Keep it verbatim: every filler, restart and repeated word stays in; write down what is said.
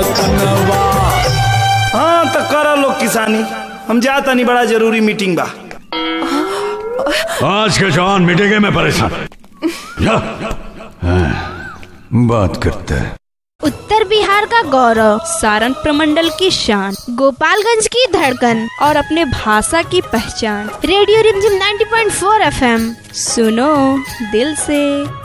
अपनवा। हाँ तो करा लोग किसानी, हम जाता नहीं, बड़ा जरूरी मीटिंग बा। आज के जवान मिटेंगे में परेशान। जा, बात करते हैं। उत्तर बिहार का गौरव, सारण प्रमंडल की शान, गोपालगंज की धड़कन और अपने भाषा की पहचान। रेडियो रिमझिम नब्बे पॉइंट चार एफएम, सुनो दिल से।